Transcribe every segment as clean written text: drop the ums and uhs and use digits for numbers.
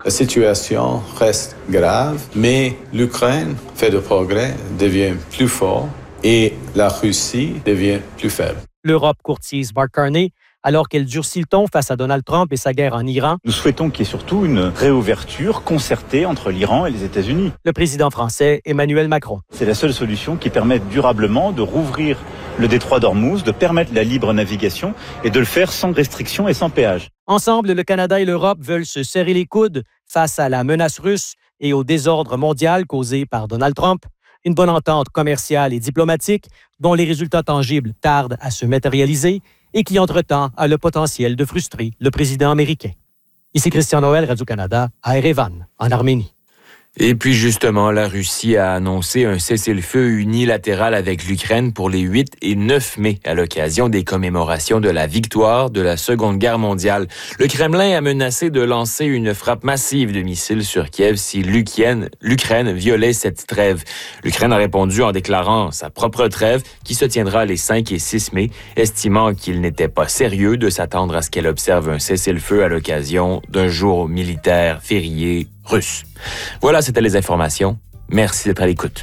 La situation reste grave, mais l'Ukraine fait de progrès, devient plus fort et la Russie devient plus faible. L'Europe courtise Mark Carney alors qu'elle durcit le ton face à Donald Trump et sa guerre en Iran. Nous souhaitons qu'il y ait surtout une réouverture concertée entre l'Iran et les États-Unis. Le président français Emmanuel Macron. C'est la seule solution qui permette durablement de rouvrir le détroit d'Ormuz, de permettre la libre navigation et de le faire sans restriction et sans péage. Ensemble, le Canada et l'Europe veulent se serrer les coudes face à la menace russe et au désordre mondial causé par Donald Trump. Une bonne entente commerciale et diplomatique dont les résultats tangibles tardent à se matérialiser et qui, entre-temps, a le potentiel de frustrer le président américain. Ici Christian Noël, Radio-Canada, à Erevan, en Arménie. Et puis justement, la Russie a annoncé un cessez-le-feu unilatéral avec l'Ukraine pour les 8 et 9 mai à l'occasion des commémorations de la victoire de la Seconde Guerre mondiale. Le Kremlin a menacé de lancer une frappe massive de missiles sur Kiev si l'Ukraine violait cette trêve. L'Ukraine a répondu en déclarant sa propre trêve qui se tiendra les 5 et 6 mai, estimant qu'il n'était pas sérieux de s'attendre à ce qu'elle observe un cessez-le-feu à l'occasion d'un jour militaire férié russe. Voilà, c'était les informations. Merci d'être à l'écoute.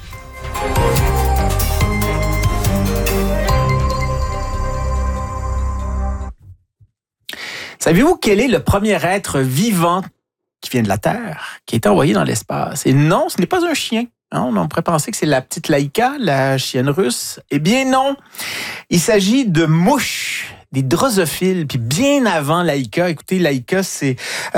Savez-vous quel est le premier être vivant qui vient de la Terre, qui a été envoyé dans l'espace? Et non, ce n'est pas un chien. On pourrait penser que c'est la petite Laïka, la chienne russe. Eh bien non, il s'agit de mouches. Des drosophiles, puis bien avant Laïka. Écoutez, Laïka, c'est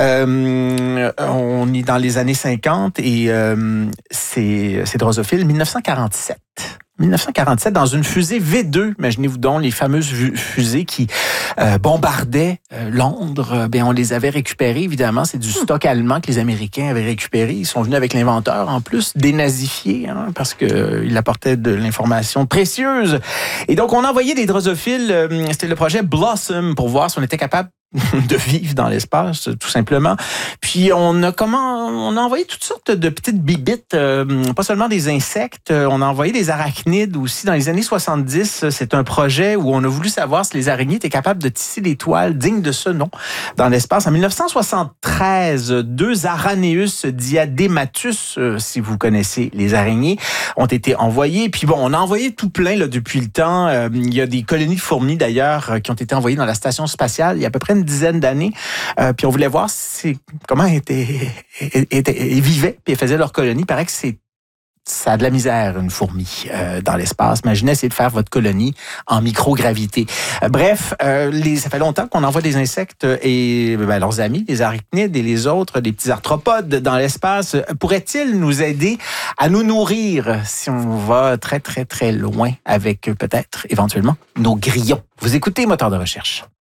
on est dans les années 50 et c'est Drosophile 1947. 1947, dans une fusée V2, imaginez-vous donc les fameuses fusées qui bombardaient Londres. Bien, on les avait récupérées, évidemment. C'est du stock allemand que les Américains avaient récupéré. Ils sont venus avec l'inventeur, en plus, dénazifié, parce qu'il apportait de l'information précieuse. Et donc, on a envoyé des drosophiles. C'était le projet Blossom pour voir si on était capable de vivre dans l'espace, tout simplement. Puis on a envoyé toutes sortes de petites bibites, pas seulement des insectes, on a envoyé des arachnides aussi. Dans les années 70, c'est un projet où on a voulu savoir si les araignées étaient capables de tisser des toiles dignes de ce nom dans l'espace. En 1973, 2 Araneus diadematus, si vous connaissez les araignées, ont été envoyés. Puis bon, on a envoyé tout plein là, depuis le temps. Il y a des colonies de fourmis d'ailleurs qui ont été envoyées dans la station spatiale il y a à peu près une dizaine d'années. Puis on voulait voir comment ils vivaient, puis ils faisaient leur colonie. Il paraît que ça a de la misère, une fourmi dans l'espace. Imaginez essayer de faire votre colonie en microgravité. Bref, ça fait longtemps qu'on envoie des insectes et leurs amis, les arachnides et les autres, des petits arthropodes dans l'espace. Pourraient-ils nous aider à nous nourrir si on va très, très, très loin avec peut-être, éventuellement, nos grillons? Vous écoutez Moteur de recherche.